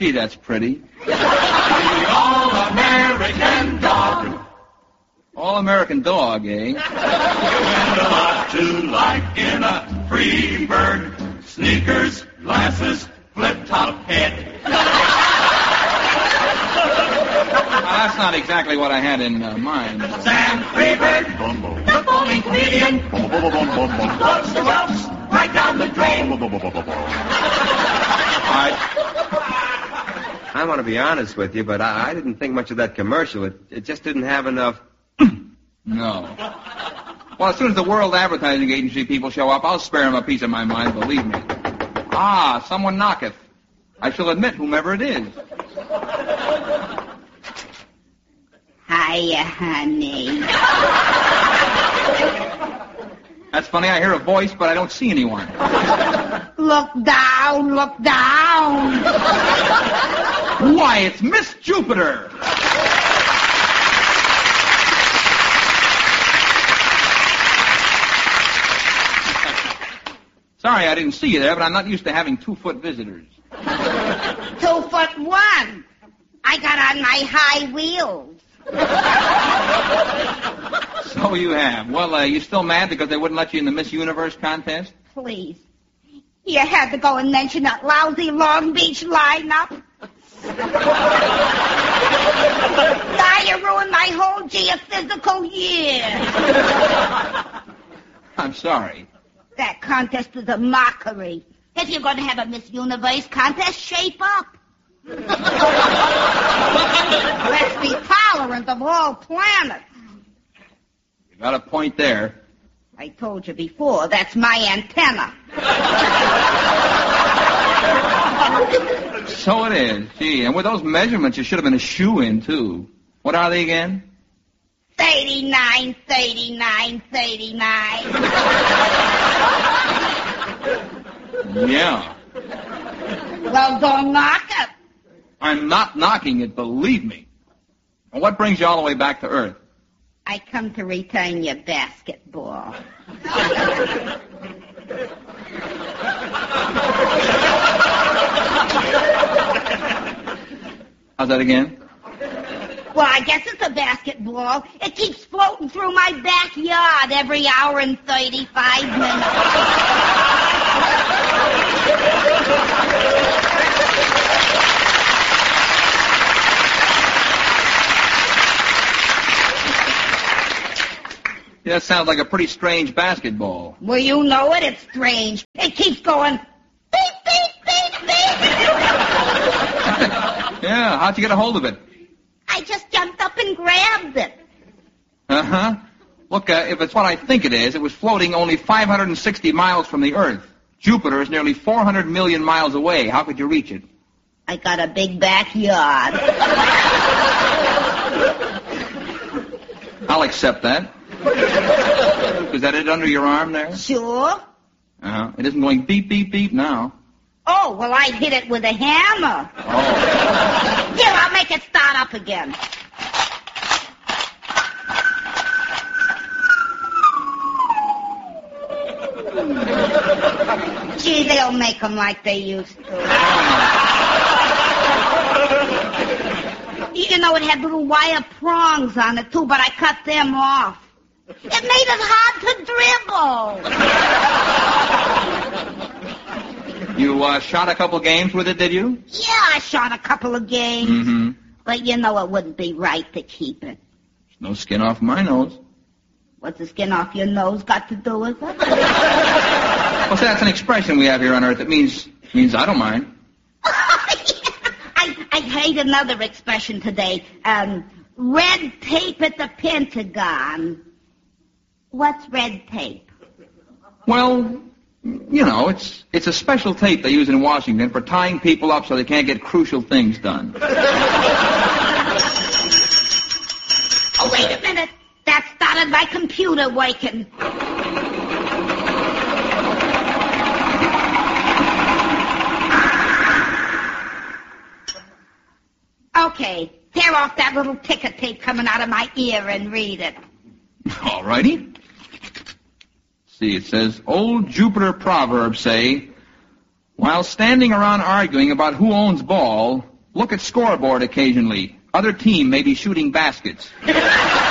Gee, that's pretty. The All-American Dog. All-American Dog, eh? You and a lot to like in a free bird. Sneakers, glasses, flip-top head. That's not exactly what I had in mind. Sam Freebird, the bowling comedian, floats the ropes right down the drain. I want to be honest with you, but I didn't think much of that commercial. It just didn't have enough... No. Well, as soon as the World Advertising Agency people show up, I'll spare them a piece of my mind, believe me. Ah, someone knocketh. I shall admit whomever it is. Hiya, honey. That's funny, I hear a voice, but I don't see anyone. Look down, look down. Why, it's Miss Jupiter! Sorry I didn't see you there, but I'm not used to having 2-foot visitors. 2'1". I got on my high wheels. So you have. Well, you still mad because they wouldn't let you in the Miss Universe contest? Please. You had to go and mention that lousy Long Beach lineup. Now you ruined my whole geophysical year. I'm sorry. That contest is a mockery. If you're going to have a Miss Universe contest, shape up. Let's be tolerant of all planets. You got a point there. I told you before, that's my antenna. So it is. Gee, and with those measurements, you should have been a shoe-in, too. What are they again? 39, 39, 39. Yeah. Well, don't knock it. I'm not knocking it, believe me. And what brings you all the way back to Earth? I come to return your basketball. How's that again? Well, I guess it's a basketball. It keeps floating through my backyard every hour and 35 minutes. Yeah, that sounds like a pretty strange basketball. Well, you know it. It's strange. It keeps going beep, beep, beep, beep. Yeah, how'd you get a hold of it? I just jumped up and grabbed it. Uh-huh. Look, if it's what I think it is, it was floating only 560 miles from the Earth. Jupiter is nearly 400 million miles away. How could you reach it? I got a big backyard. I'll accept that. Is that it under your arm there? Sure. Uh-huh. It isn't going beep, beep, beep now. Oh, well, I hit it with a hammer. Oh. Here, I'll make it start up again. Gee, they don't make them like they used to. You know, it had little wire prongs on it, too, but I cut them off. It made it hard to dribble. You shot a couple games with it, did you? Yeah, I shot a couple of games. Mm-hmm. But you know it wouldn't be right to keep it. There's no skin off my nose. What's the skin off your nose got to do with it? Well, see, that's an expression we have here on Earth. It means I don't mind. I heard another expression today. Red tape at the Pentagon. What's red tape? Well, you know, it's a special tape they use in Washington for tying people up so they can't get crucial things done. Oh, wait a minute. That started my computer working. Okay, tear off that little ticker tape coming out of my ear and read it. All righty. See, it says, old Jupiter proverbs say, while standing around arguing about who owns ball, Look at scoreboard occasionally. Other team may be shooting baskets.